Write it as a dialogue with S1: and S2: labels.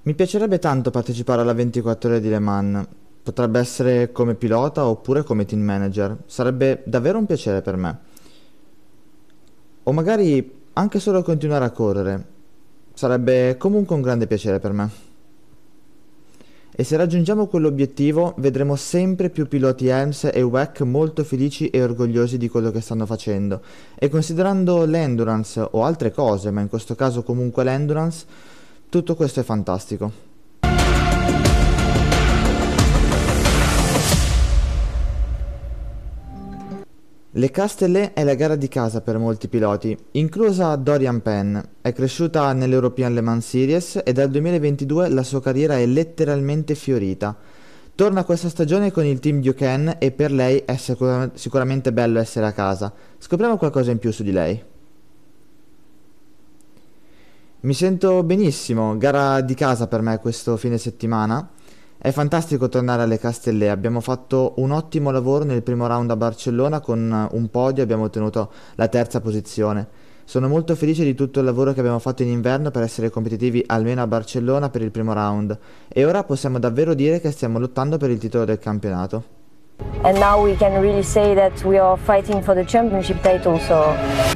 S1: Mi piacerebbe tanto partecipare alla 24 ore di Le Mans. Potrebbe essere come pilota oppure come team manager. Sarebbe davvero un piacere per me. O magari anche solo continuare a correre. Sarebbe comunque un grande piacere per me. E se raggiungiamo quell'obiettivo, vedremo sempre più piloti Helms e WEC molto felici e orgogliosi di quello che stanno facendo. E considerando l'endurance o altre cose, ma in questo caso comunque l'endurance, tutto questo è fantastico. Le Castellet è la gara di casa per molti piloti, inclusa Dorian Penn. È cresciuta nell'European Le Mans Series e dal 2022 la sua carriera è letteralmente fiorita. Torna questa stagione con il team Duquesne e per lei è sicuramente bello essere a casa. Scopriamo qualcosa in più su di lei. Mi sento benissimo, gara di casa per me questo fine settimana. È fantastico tornare alle Castellet, abbiamo fatto un ottimo lavoro nel primo round a Barcellona con un podio, abbiamo ottenuto la terza posizione. Sono molto felice di tutto il lavoro che abbiamo fatto in inverno per essere competitivi almeno a Barcellona per il primo round e ora possiamo davvero dire che stiamo lottando per il titolo del campionato.
S2: And now we can really say that we are fighting for the championship title, so